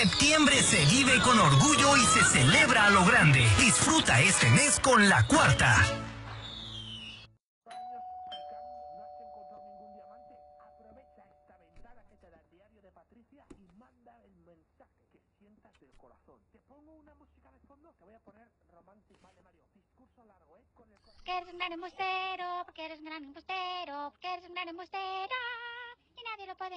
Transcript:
Septiembre se vive con orgullo y se celebra a lo grande. Disfruta este mes con La Cuarta. Que eres un gran embustero, porque eres un gran embustero, porque eres un gran embustero, y nadie lo puede